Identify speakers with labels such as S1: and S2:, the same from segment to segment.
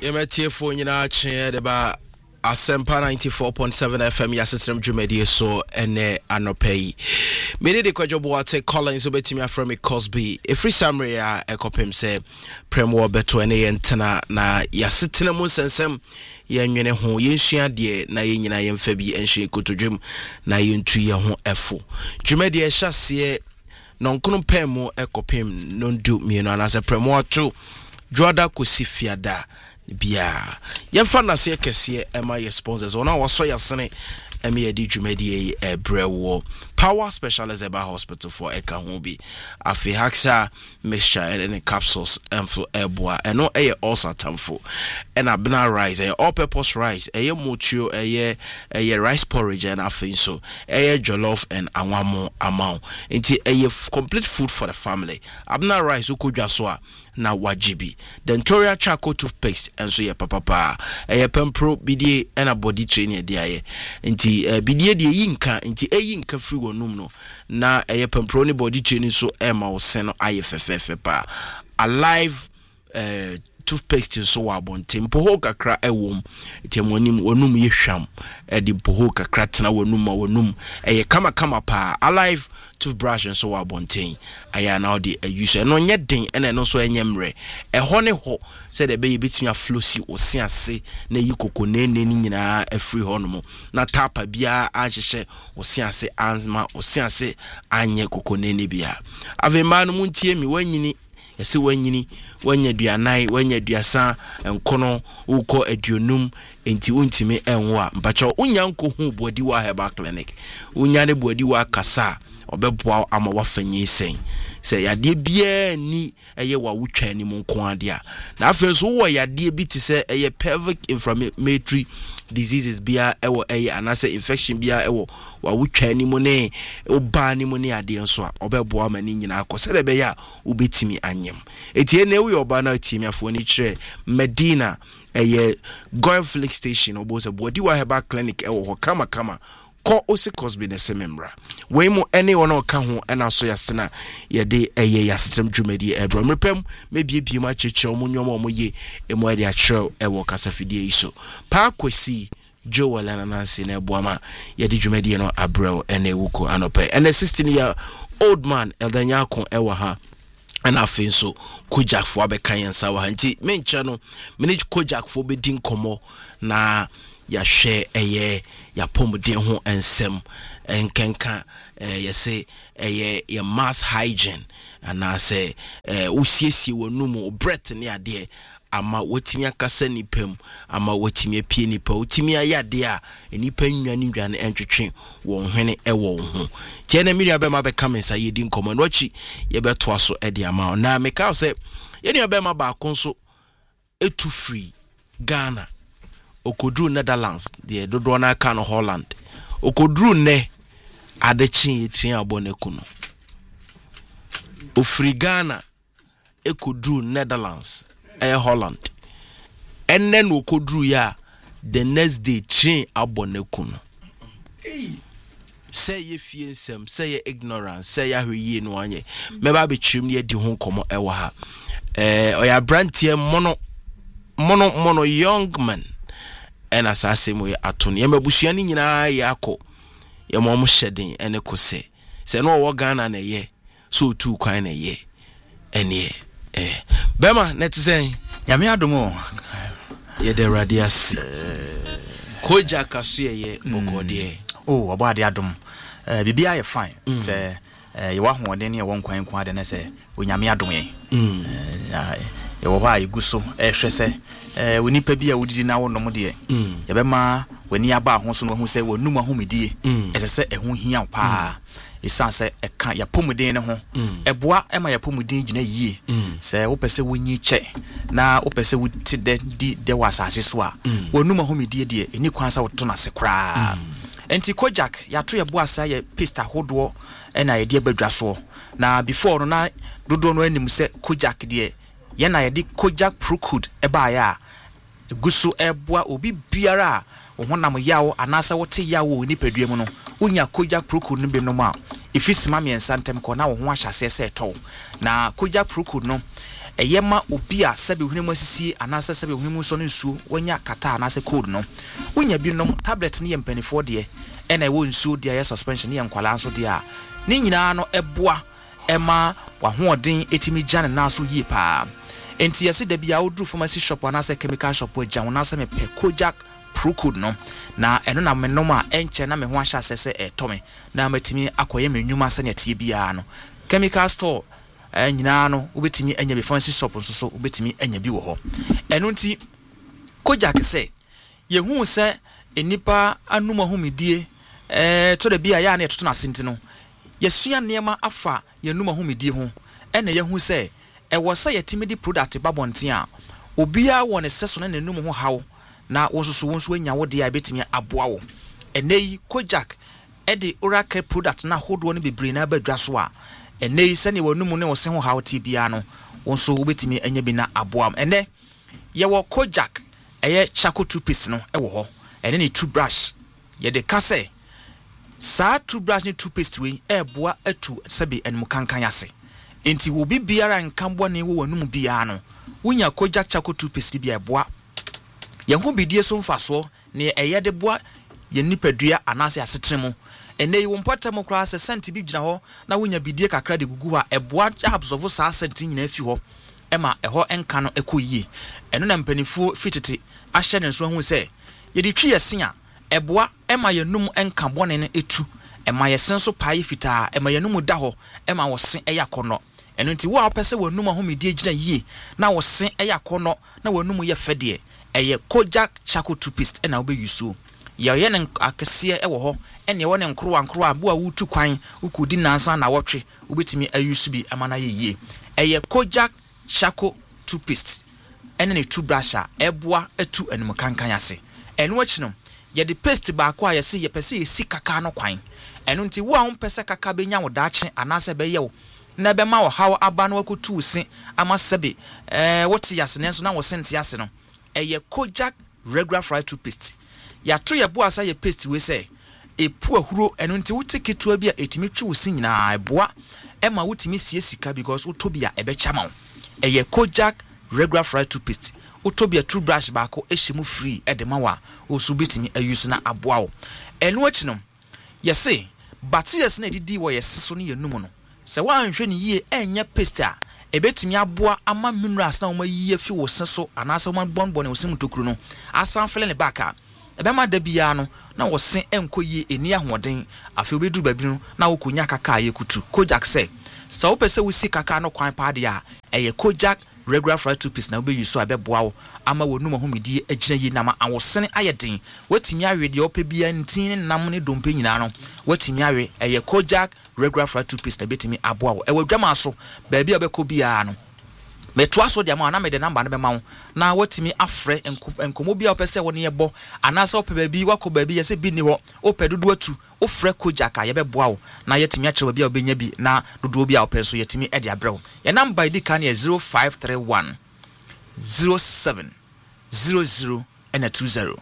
S1: Yemetifo nyina che de ba Asempa 94.7 FM yasesem dwumadi so ene anopei. Me de kwajobo ate Collins obetimi from Cosby. Every summary a ekopem se premo beto ene yentena na yasetena mu sensem yenwene ho yensua de na yenyina yemfa bi enhye kotodwem na yentu ye ho efo. Dwumadi e hyase nonkono pemu ekopem nondu mienu anase premo ato Joada Kosifiada bia yemfa na se kese ema ye sponsors ona waso yasene ema ye di dwumadi ebrewo Power Specialist Eba Hospital for Eka Hobi afi haxa mixture and capsules enflo eboa eno eye also tamfo and abna rice all purpose rice eye motuo eye rice porridge and afi so eye jollof and anwamo amount nti eye complete food for the family abna rice ukodwa so a na wajibi dentoria charcoal toothpaste enso ye papa eye pempro bidie and body training de aye nti bidie de yinka nti eyinka free wonum no na eye pempro ni body training so ema wo sen no aye fefefe pa alive toothpaste so wabonte mpoho kakra ewom itemonim wonum ye hwam edi mpoho kakra tena wonum eye kama pa alive toothbrush so wabonte aya na odi use no nye den ene no so enyemre eho ne ho se de be betimi aflosi osiase na yi kokonene ni nyina afri ho no na tapa bia ahyehe osiase anma osiase anye kokonene bia avema no muntie mi wanyini yesi wanyini wanya duanai wanya duasa enkono uko aduonum enti untimi enwa mpacho unya nko hu bodi wa Herbal Clinic unya ne bodi wa kasa obeboa ama wafanyi sen se yade bia ni eye wa wutwa ni mu nko ade a na afenso wo yade bi ti se eye pelvic inflammatory diseases bia ewo eye anase infection bia ewo wa wutwa ni mu ne oba ni mu ne ade nso a obeboa ma ni nyina akose de be ya ubetimi anyem etie na ewe oba na timi afo ni kire Medina eye Goyflix station oboze bodi wa Herbal Clinic ewo ho kama ko osi Cosby ne semembra we mu ene wona oka ho ena so yasena yede eye yastrem dwumadi ebro mrepem mebie ma cheche mu nwom omoye emu ade achro ewo kasafidie iso pa kwesi Joel Nancy na boama yede dwumadi no abro ene wuko anope ene 16 year old man eldanyako ewa ha and afen so Kojak fo abeka yensa wa nti mencha no mene Kojak fo be din komo na ya hwe eye ya pomden ho ensem enkenka yese eye ya mouth hygiene ana se usiesie wonum breath ne ade ama wotimi akasa nipam ama wotimi apie nipa wotimi ayade a nipa nwane entwetwe won hwene ewo ho tiene mi nua ma be kamensa yedi nkomo no chi ye beto aso ede ama na meka se ye nua be ma ba konso etu free Ghana okodru Netherlands de dodo na aka no Holland okodru ne adechin etin abonekuno ofri Ghana ekodru Netherlands Holland and then okodru ya the next day train abonekuno say ye fiensem say ye ignorance say ya hweye no anye meba be trim ne di ho komo ewa ha oya brantie mono young man and asase mo atun ye mabusua ni nyina yakọ ye mo hyeden ene kose se no wo Ghana na ye so tu kwan na ye ene bema netisen nyame adomo ye de radias Kojak kaso ye bokode
S2: obade adom bibia ye fine se ye wa hoden ye won kwan kwa de na se onyame adom ye ye wo ha iguso hwese wonipa bia wodidi na wonom de ye bema wani aba ho so no hu se wonum ahomedie esese ehu hia pa esanse eka ya pomuden ne ho eboa ema ya pomuden gina yie se wo pese wonyi che na wo pese wuti de wasase so a wonum ahomedie de eni kwansa woto na se kra enti Kojak ya to ye boasa ye pista hodo ena ye de badwa so na before no na dodo no anim se Kojak de ye na ye de Kojak Procud eba ya gusu eboa obi biara ohonam yawo anasa wote yawo ni paduam no unya Kojak Procud no bem no ma ifisima miensa ntem ko na wo ho ahyase se to na Kojak Procud no eyema obi a sebe hwene mu asisi anase sebe hwene mu so no nsuo wanya kata anase cold no wonya bi nom tablet ne yempanifo de ena ewo nsuo de ya suspension ne yankwala nso de a ne nyina no eboa ema wahoɔden etimi gya ne naso yie pa enti yesi da bia wodru pharmacy shop anase chemical shop agya wonase me pe Kojak Procode no na eno na menom a enche na me ho ahya sese etome na matimi akoye menwuma sɛ ne tie bia no chemical store nyina no wobetimi anya be pharmacy shop nso so wobetimi anya bi wo ho eno nti Kojak sɛ yehu sɛ enipa anum ahomedie to da bia ya na etoto na senti no yesua nneema afa yenum ahomedie ho ena yehu sɛ ɛwɔ sɛ yɛtimi di product babonten a obia wɔ ne seso na nenum ho hawo na wososo wonso anya wo de a betimi aboa wo enei Kojak ede oral care product na hodo no bebre na badwa so a enei sɛ ne wanum ne wo se ho hawo ti bia no wonso wo betimi anya bi na aboa am ene ye wo Kojak eye charcoal toothpaste no ɛwɔ ho ene ne toothbrush ye de kase sa toothbrush ne toothpaste we ɛboa atu sɛbe enmu kankan ase enti wo bibiara nkambo ne wo wanum bia no wonya Kojak charcoal toothpaste bia ɛboa yehu bidie so mfaso ne eye de boa ye nipadua anase asetremu ene yi wompatam kra se senti bi gyina ho na wonya bidie kakra de gugu ha eboa absorb saa senti nyina afi ho ema eho enka no ekoyie eno na mpanifu fitete ahye ne nso hu se ye de twi yesen a eboa ema yenum enka bone ne etu ema yesen so paaye fitaa ema yenum da ho ema wosen eya kono eno nti wo a pese wanum ahomedie gyina yie na wosen eya kono na wanum ye fede eye Kojak charcoal toothpaste ena obe yusu ye ne akese ewo ho ene wo ne nkro abu a wutu kwan ukudi nansa na wotwe obetimi ayusu bi amana yeye eye Kojak charcoal toothpaste ene ne toothbrush a eboa atu enum kankan ase eno achino ye de paste ba ko a ye se ye pese ye si kaka no kwan eno nti wo a wo pese kaka benya wo daache anase be ye wo na be ma wo hawo aba no akotu usi amasebe wote yase nenso na wo sente yase no eye Kojak regular fried toothpaste ya to ye bo asa ye paste we say epu ahuro eno nti wuteketua bi a etimi twi wo sin nyina eboa ema wutimi sie sika because utobia ebe chama eye Kojak regular fried toothpaste utobia toothbrush ba ko ehyimu free edema wa osu bitimi ayusu na aboa wo eno achino ye say bacteria na didi wo ye seso ne yenum no se wa anhwe ne yie enya paste a ebetimi aboa ama minerals na wo mayi afi wo seso anasa wo bonbon wo sim tokuru no asan fele ne baka ebema da bia no na wo sen enkoye eni ahoden afi obedu babi no na wo konya kaka ayekutu Kojak say sa wo pese wo si kaka no kwan pa de a eye Kojak regular fried toothpaste na obe yuso abeboa wo ama wonum ahomedie agina yi na ma awosene ayeden watimi awe de opa bia ntin nam ne dompe nyina no watimi awe eye Kojak regular fried toothpaste na betimi aboa wo ewa dwama so ba bia obekọ bia no metwa so de ma na me de number na be ma wo na watimi afre enkomo bia opese wo ne yebo anasa opa ba bi wako ba bi yese bi ni ho opa dodo atu ofre Kojak a ye beboa wo na yetimi akere bia obenya bi na dodo bia opa so yetimi e de abrɛ ye number di kan ye 0531 07 00 and a 20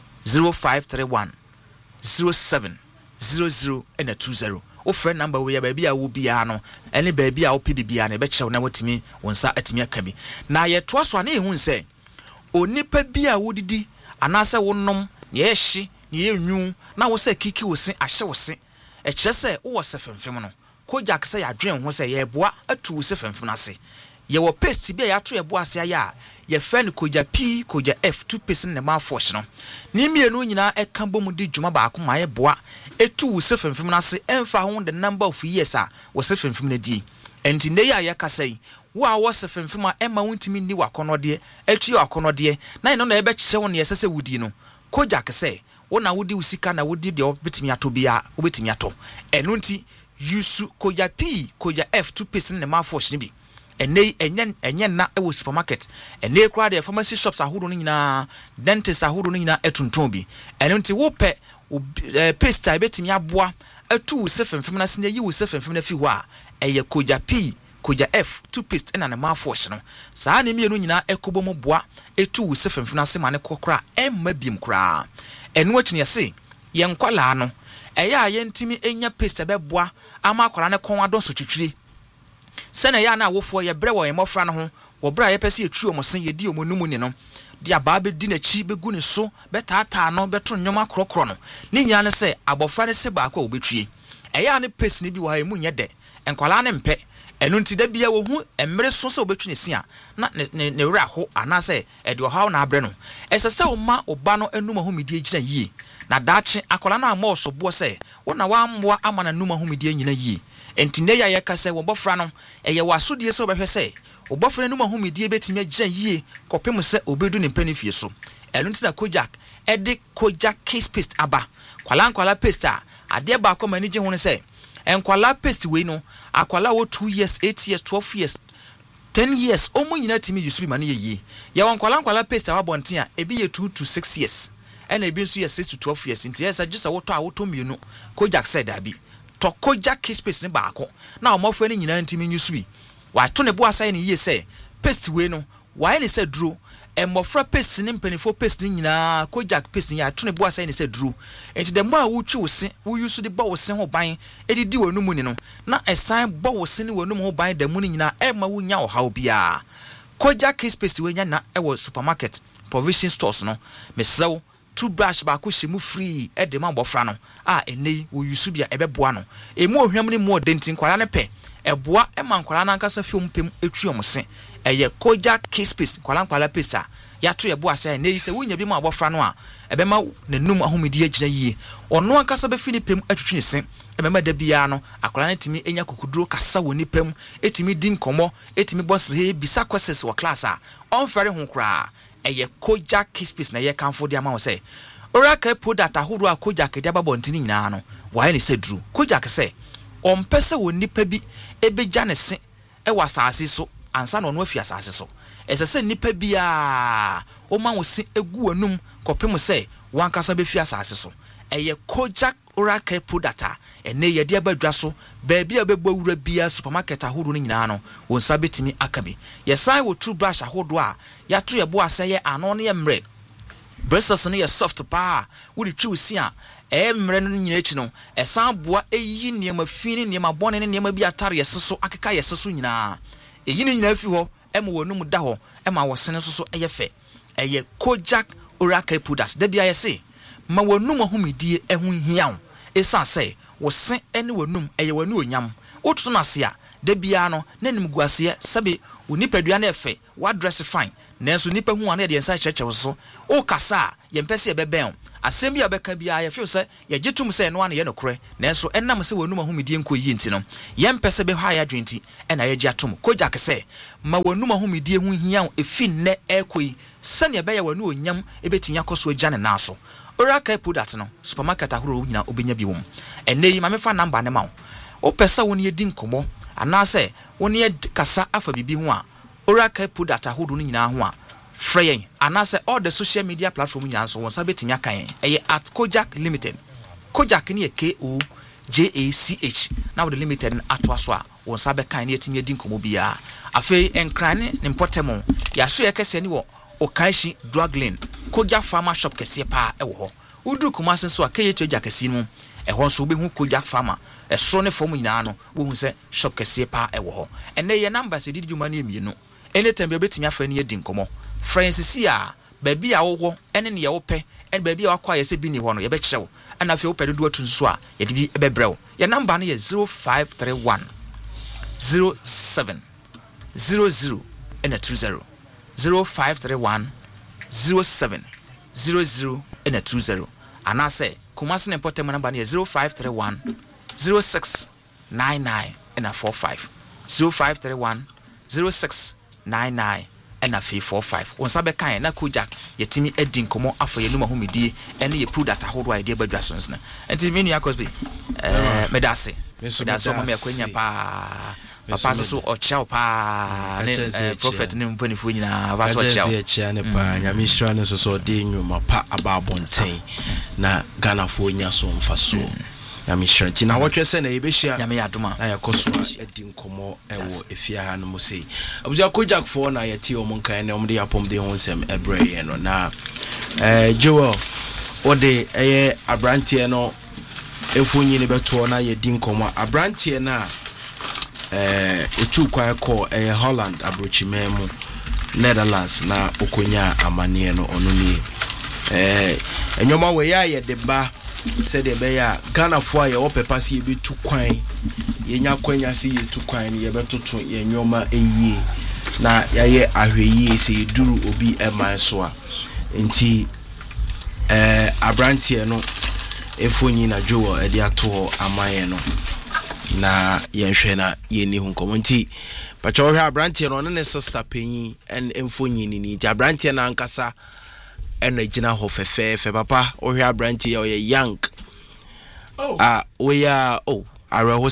S2: 0531 07 00 and a 20 o friend number we baby a wo bia no ene baby a wo pe bibia na be kyew na watimi wonsa atimi akabi na ye to aso na ehun se onipa bia wo didi anase wonom ye hye ye nwu na wo se kiki wo se ahye wo se e kire se wo se femfem no Kojak se ya dwen ho se ye boa atu wo se femfem na se ye wo paste bia ya to ye boa se ya ye friend Kojak P Kojak F 2% ne ma force no ni mienu nyina e kan bomu di djuma ba ko ma ye boa etu wo se femfem na se emfa ho the number of years a wo se femfem na di enti ne ya ye kasai wo a wo se femfem a ema wontimi ni wakonode etu wakonode na no na ebe kye wo ne ye sese wudi no Kojak se wo na wudi usika na wudi de obetimi ato bia obetimi ato eno nti yusu Kojak P Kojak F 2% ne ma force ni bi enye na ewo supermarket ene kra de pharmacy shops ahodo no nyina dentist ahodo no nyina etunton bi eno nti wo pe paste betimi aboa atu se femfem na se yi wo se femfem na fi ho a eye Kojak P Kojak F toothpaste na ma force no saa ne mienu nyina ekobomo boa etu wo se femfem na se ma ne kokra emma biem kra eno akini yese ye nkwala no eya ye ntimi enya paste beboa ama akwara ne kon adon so twitwiri sene ya na wofo ye bre wo ye mofra no ho bra ye pese etwi omosen ye di omonum ni no dia ba be di na chi be gu ne so betata no beto nnwoma krokro no ni nya ne se abofra ne se ba akwa obetwie eya ne pes ni bi wa emu nye de enkwala ne mpe enu nti da bia wo hu emre so se obetwi ne sia na ne wura ho anase e de ohaw na abre no esese wo ma oba no enum ahomidi agina yie na dache akola na ama osobo se wo na wa mboa ama na num ahomidi anyina yie enti ne ya yeka se wo bofra no eye wasodie se obehwe se obofra num ahomidi betimi agina yie kopem se obedu ne panifie so enu nti na Kojak ede Kojak case paste aba kwala paste a ade ba akoma ni je ho ne se enkwala paste we no akwala wo 2 years 8 years 12 years 10 years omu nyina timi yusu bi mane ye ya wankwala paste a wabonten a ebi ye 2 to 6 years ena ebi nso ye 6 to 12 years nti yesa gisa woto a woto mienu Kojak said abi to Kojak case paste ne baako na omofo ne nyina ntimi yusu bi wa to ne bo asai ne ye se paste we no wa ne se duro emofra paste ne mpanifo paste nyina Kojak paste ya to ne bo asai ne se duro enti de mo a wutwi wose wo yusu de bo wose ho ban edidi wanum ni no na esan bo wose ne wanum ho ban da mu ni nyina ma wunya ohaw bia Kojak case paste we nya na ewo supermarket provision stores no mesew toothbrush ba ko hye free de ma bofra no enei wo yusu bia ebeboa no emu ohwam ne mu odentin kwala ne pe eboa ma nkwala na nkasa fiom pem etwi omse eye Kojak case paste kwala pesa ya to ye bo asa enei se wunya bi ma bofra no a ebema nanum ahomidi agina yie ono ankasa be fini pem atwitwi ne se ebema da bia no akola na timi enya kokuduro kasa woni pem etimi din komo etimi boss he bisa questions wo class a on fere ho kra eye Kojak case paste na ye kanfo dia ma wo se oraka product ahodo a Kojak dia babontini nyina no wa ne se duru Kojak se on pese woni pa bi ebeja ne se e wasase so ansa no no afia asase so esese nipa bia o ma wo se egu anum kopem se wankasa be fi asase so eye Kojak oraka product a ene ye de abadwa so ba bia bebɔ wura bia supermarket ahodo ni nyina no won sa betimi akabi ye san wo toothbrush ahodo a ya to ye bo aseye ano ne ye mre bristles no ye soft pa wo de twi si a mre no nyina echi no esan boa eyi niema fini niema bone ne niema bi atare ye seso akeka ye seso nyina eyi ni nyina fi ho ema wonum da ho ema wo sene so eye fe eye Kojak oraka product da bia ye se ma wonum ahomidie ehun hiawo esan se wo se ene wonum eye wani onyam otuto na se a da bia no nanim guase sabe oni padua na efe wa dress fine nanso nipa hu ane de ensa cheche so o kasa ye mpese ye beben asem bia beka bia ye feel se ye gitum se no ane ye nokre nanso enam se wonum ahomidie nkoyi nti no ye mpese be ha ya dwenti ena ye giatum Kojak se ma wonum ahomidie hu hiawo efi ne ekoi sane be ye wani onyam ebetinya koso agya ne naso oraka product no supermarket ahoro nyina obenya bi wom enei ma mefa number ne ma o pesa woni edi nkomo anase woni kasa afa bibi ho a oraka product ahoro nyina ho a frey anase all the social media platform nyina so won sa betimi akan eye at Kojak limited Kojak ne KOJACH na the limited ato aso a won sa be kan ne etimi edi nkomo bia afei enkrane ne mpotemo ya so ye kese ni wo Okaishi drug lane Kojak farmer shop kese pa ewo ho udu kumase so akaye to jakasi no eho so be hu Kojak farmer esoro ne fom nyina no wo hu se shop kese pa ewo ho ene ye number se didi dwuma ne emienu anytime be betimi afa ne edi nkomo friends a baabi a wo ene ne ye wo pe ene baabi a wakwa ye se bi ni ho no ye be kyerew ana fe wo pe dodo atu so a ye de bi be brew ye number no ye 0531 07 00 and 20 0531 07 00 and 20 anase kumase ne potem number ne 0531 06 99 and 45 0531 06 99 and 45 on sabe kan na Kojak yetimi edi nkomo afọ ye numa homidie ene ye product ahodo idea badwa sons na enti menu yakosbe medase mo me akwanya pa papa so o chao pa ne prophet ne mpanifo nyina va so chao
S1: chia ne pa nyamishra ne so de nyuma pa ababonten na Ghana fo nya so mfa so nyamishra ti na wotwe se na yebehia
S2: nyame yadoma
S1: na yakoso edi nkomo ewo efia ha no mo sei abuja Kojak fo na yeti o monkan ne omde yapom de honsem ebreye no na Joel ode eye abrantie no efunyi ne beto na yedi nkomo abrantie na otu kwa ko Holland abrochimemu Netherlands na okonya amane no ono nie enyoma we ya de ba said the bear Ghana for your paper see be too quine yenya kwanya see you too quine ye beto to yenyoma eyi na yaye ahweyi se duru obi eman so a enti abrantie no efonyi na jowo e dia to amaye no na yenhwe na yeni hu komonti pacho hwe abrantie no ne sister penyi en enfonyi ni abrantie na ankasa ena gina ho fefe papa ohwe abrantie o ye young we are areho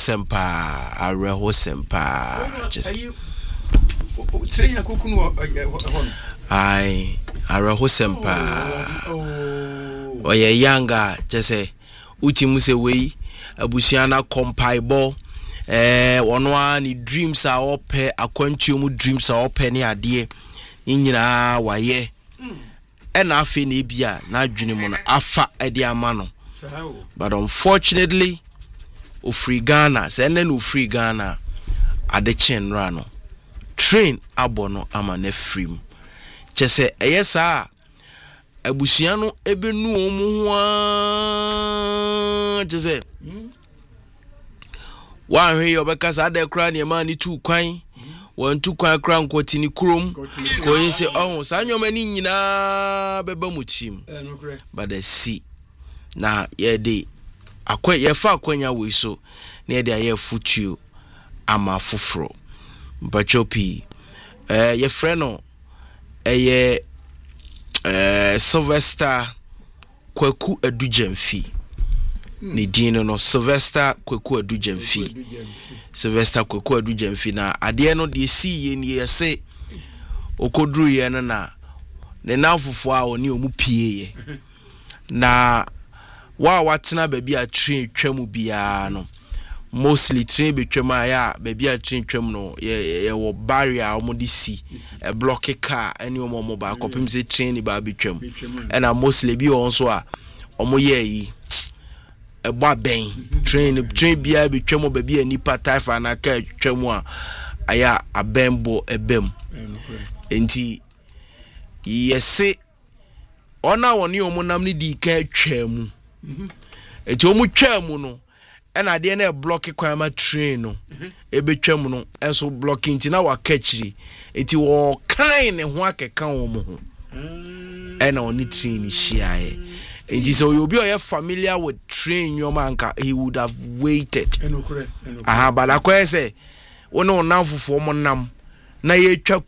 S1: sempa just
S3: train na kokunu
S1: ai areho sempa o ye younger just say uti mu se we abusiana compaibo wono a ni dreams a ope akwantuo mu dreams a ope ne ade nyina waye ena afi na bia na adwene mu no afa ade ama no but unfortunately ofree Ghana say na ofree Ghana ade chen rano train abono ama na free chese eyesa abusia no ebenu omu ho chese wa hwe obeka sa ade kra ne ma ni tu kwan wantu kwan kra nkoti ni krom ko yese oh sa nyoma ni nyina beba mutim but the see na ye de ye fa akwanya we so na ye de aye futu ama foforo bachopi ye freno ye Sylvester Kwaku Adujemfi ni dino no Sylvester Kwaku Adujemfi Sylvester Kwaku Adujemfi na ade no de si ye ni yese okodru ye na ne nafofo a oni omu pie ye na wa watena baby a train twam bia no mostly train betwam ya baby a train twam no ye wo barrier omodi si e block car any omo ba kopim se train ba betwam and mostly bi on so a omo ye yi e gba ben train bia betwam baby anipa taifa na ka twam a aya abembo ebem enti yese ona woni omo nam ni di ka twam eti omu twam no ena de na block kwan ma train no ebetwam no enso blocking ti na wa kachiri eti wo kan ne ho akeka wo mo ho ena oni train shiae enti so you be familiar with train your manka he would have waited aha bala ko ese wono namfofo mo nam na ye twa